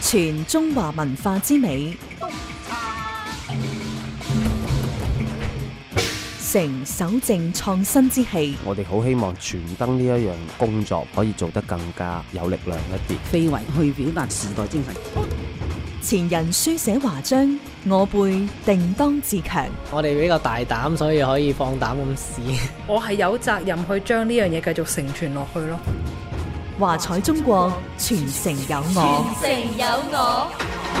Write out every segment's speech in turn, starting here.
傳中華文化之美，承守正創新之氣。 我哋好希望傳燈呢一樣工作可以做得更加有力量一啲， 非遺去表達時代精神。 前人書寫華章，我輩定當自強。 我哋比較大膽，所以可以放膽咁試。 我係有責任去將呢樣嘢繼續承傳落去咯。 華彩中國，傳承有我。 傳承有我。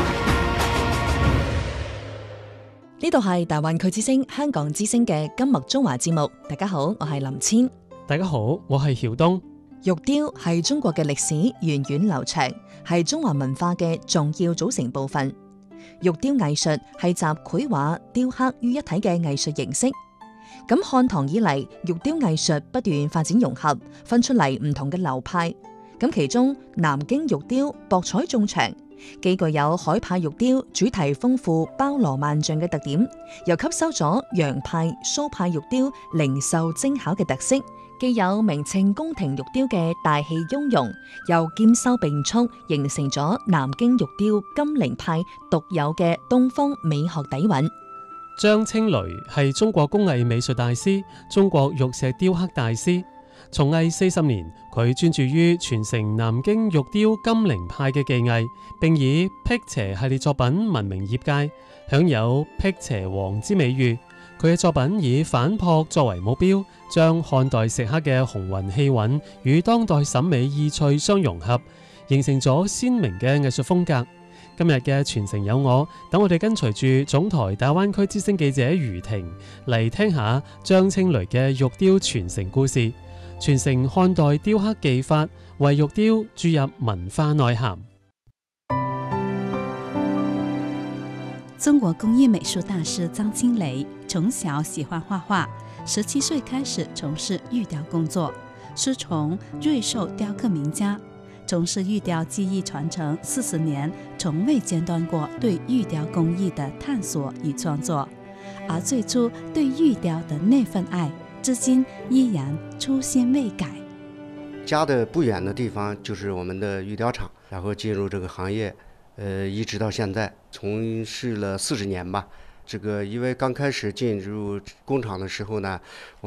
呢度係大灣區之聲、香港之聲嘅金麥中華節目。大家好，我係林千。 大家好，我係曉東。 玉雕係中國嘅歷史源遠流長，係中華文化嘅重要組成部分。玉雕藝術係集繪畫、雕刻於一體嘅藝術形式。咁漢唐以嚟，玉雕藝術不斷發展融合，分出嚟唔同嘅流派。咁其中南京玉雕博采眾長，既具有海派玉雕主題豐富、包羅萬象嘅特點，又吸收咗洋派、蘇派玉雕靈秀精巧嘅特色。既有名稱宮廷玉雕嘅大氣雍容，又兼收並蓄，形成咗南京玉雕金陵派獨有嘅東方美學底蘊。 張青雷係中國工藝美術大師、中國玉石雕刻大師，從藝40年，佢專注於傳承南京玉雕金陵派嘅技藝，並以辟邪系列作品聞名業界，享有辟邪王之美譽。佢嘅作品以反璞作為目標，將漢代石刻嘅雄渾氣韻與當代審美意趣相融合，形成咗鮮明嘅藝術風格。今日嘅傳承有我，等我哋跟隨住總台大灣區之聲記者余婷嚟聽下張青雷嘅玉雕傳承故事，傳承漢代雕刻技法，為玉雕注入文化內涵。 中國工藝美術大師張青雷從小喜歡畫畫，17歲開始從事玉雕工作，師從瑞獸雕刻名家，從事玉雕技藝傳承40年，從未間斷過對玉雕工藝的探索與創作。而最初對玉雕的那份愛，至今依然初心未改。 家的不遠的地方就是我們的玉雕廠，然後進入這個行業，一直到現在，從事了40年吧。這個因為剛開始進入工廠的時候呢，